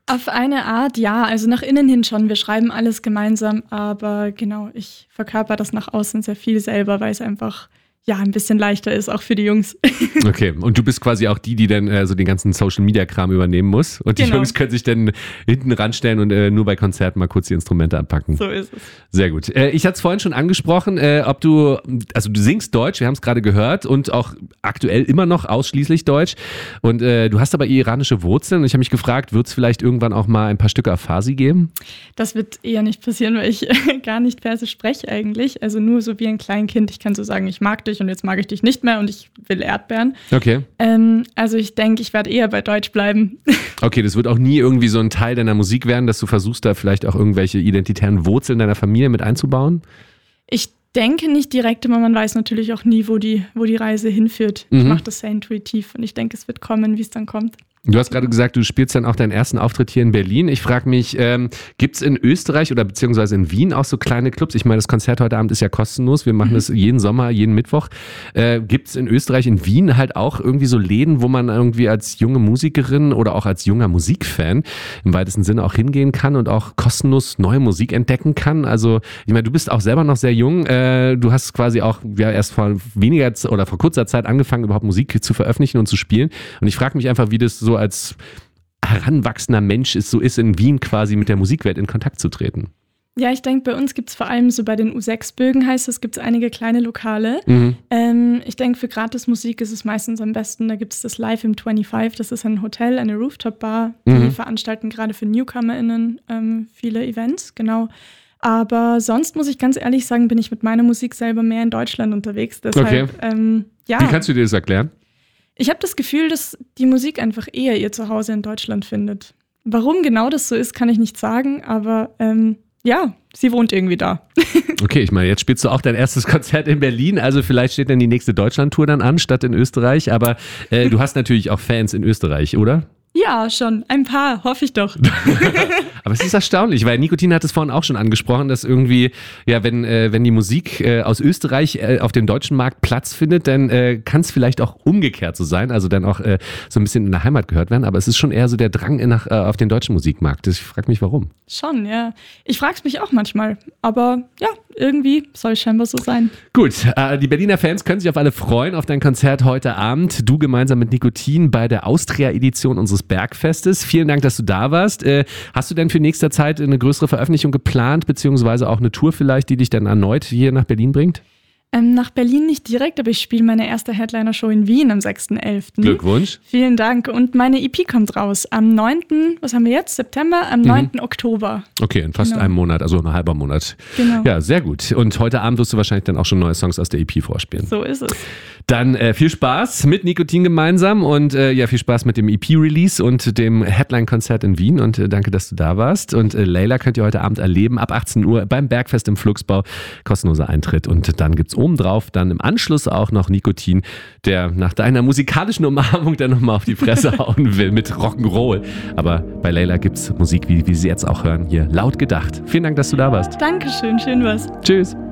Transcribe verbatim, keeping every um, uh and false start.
Auf eine Art, ja. Also nach innen hin schon. Wir schreiben alles gemeinsam, aber genau, ich verkörper das nach außen sehr viel selber, weil es einfach ja ein bisschen leichter ist, auch für die Jungs. Okay, und du bist quasi auch die, die dann äh, so den ganzen Social-Media-Kram übernehmen muss. Und die Genau. Jungs können sich dann hinten ranstellen und äh, nur bei Konzerten mal kurz die Instrumente anpacken. So ist es. Sehr gut. Äh, ich hatte es vorhin schon angesprochen, äh, ob du, also du singst Deutsch, wir haben es gerade gehört und auch aktuell immer noch ausschließlich Deutsch. Und äh, du hast aber iranische Wurzeln und ich habe mich gefragt, wird es vielleicht irgendwann auch mal ein paar Stücke auf Farsi geben? Das wird eher nicht passieren, weil ich gar nicht Persisch spreche eigentlich. Also nur so wie ein Kleinkind. Ich kann so sagen, ich mag dich und jetzt mag ich dich nicht mehr und ich will Erdbeeren. Okay. Ähm, also ich denke, ich werde eher bei Deutsch bleiben. Okay, das wird auch nie irgendwie so ein Teil deiner Musik werden, dass du versuchst, da vielleicht auch irgendwelche identitären Wurzeln deiner Familie mit einzubauen? Ich denke nicht direkt, aber man weiß natürlich auch nie, wo die, wo die Reise hinführt. Mhm. Ich mache das sehr intuitiv und ich denke, es wird kommen, wie es dann kommt. Du hast gerade gesagt, du spielst dann auch deinen ersten Auftritt hier in Berlin. Ich frage mich, ähm, gibt es in Österreich oder beziehungsweise in Wien auch so kleine Clubs? Ich meine, das Konzert heute Abend ist ja kostenlos. Wir machen mhm. das jeden Sommer, jeden Mittwoch. Äh, gibt es in Österreich, in Wien halt auch irgendwie so Läden, wo man irgendwie als junge Musikerin oder auch als junger Musikfan im weitesten Sinne auch hingehen kann und auch kostenlos neue Musik entdecken kann? Also, ich meine, du bist auch selber noch sehr jung. Äh, du hast quasi auch ja, erst vor weniger oder vor kurzer Zeit angefangen, überhaupt Musik zu veröffentlichen und zu spielen. Und ich frage mich einfach, wie das so als heranwachsender Mensch ist, so ist in Wien quasi mit der Musikwelt in Kontakt zu treten. Ja, ich denke, bei uns gibt es vor allem so bei den U sechs Bögen, heißt es, gibt es einige kleine Lokale. Mhm. Ähm, ich denke, für Gratismusik ist es meistens am besten, da gibt es das Live im fünfundzwanzig, das ist ein Hotel, eine Rooftop-Bar. Die Mhm. veranstalten gerade für NewcomerInnen ähm, viele Events, genau. Aber sonst muss ich ganz ehrlich sagen, bin ich mit meiner Musik selber mehr in Deutschland unterwegs. Deshalb, Okay. ähm, ja. Wie kannst du dir das erklären? Ich habe das Gefühl, dass die Musik einfach eher ihr Zuhause in Deutschland findet. Warum genau das so ist, kann ich nicht sagen, aber ähm, ja, sie wohnt irgendwie da. Okay, ich meine, jetzt spielst du auch dein erstes Konzert in Berlin, also vielleicht steht dann die nächste Deutschland-Tour dann an, statt in Österreich, aber äh, du hast natürlich auch Fans in Österreich, oder? Ja, schon. Ein paar, hoffe ich doch. Aber es ist erstaunlich, weil Nikotin hat es vorhin auch schon angesprochen, dass irgendwie, ja, wenn, äh, wenn die Musik äh, aus Österreich äh, auf dem deutschen Markt Platz findet, dann äh, kann es vielleicht auch umgekehrt so sein, also dann auch äh, so ein bisschen in der Heimat gehört werden, aber es ist schon eher so der Drang in nach, äh, auf den deutschen Musikmarkt. Ich frage mich, warum. Schon, ja. Ich frage es mich auch manchmal, aber ja, irgendwie soll es scheinbar so sein. Gut, äh, die Berliner Fans können sich auf alle freuen, auf dein Konzert heute Abend. Du gemeinsam mit Nikotin bei der Austria-Edition unseres Bergfestes. Vielen Dank, dass du da warst. Äh, hast du denn für nächster Zeit eine größere Veröffentlichung geplant, beziehungsweise auch eine Tour vielleicht, die dich dann erneut hier nach Berlin bringt? Ähm, nach Berlin nicht direkt, aber ich spiele meine erste Headliner-Show in Wien am sechsten elften Glückwunsch. Vielen Dank. Und meine E P kommt raus am neunten, was haben wir jetzt? September? Am neunten Oktober. Okay, in fast Genau. einem Monat, also ein halber Monat. Genau. Ja, sehr gut. Und heute Abend wirst du wahrscheinlich dann auch schon neue Songs aus der E P vorspielen. So ist es. Dann äh, viel Spaß mit Nikotin gemeinsam und äh, ja, viel Spaß mit dem E P-Release und dem Headline-Konzert in Wien und äh, danke, dass du da warst. Und äh, Layla könnt ihr heute Abend erleben, ab achtzehn Uhr beim Bergfest im Flugsbau, kostenloser Eintritt und dann gibt's obendrauf dann im Anschluss auch noch Nikotin, der nach deiner musikalischen Umarmung dann nochmal auf die Fresse hauen will mit Rock'n'Roll. Aber bei Layla gibt's Musik, wie, wie Sie jetzt auch hören, hier laut gedacht. Vielen Dank, dass du da warst. Dankeschön, schön was. Tschüss.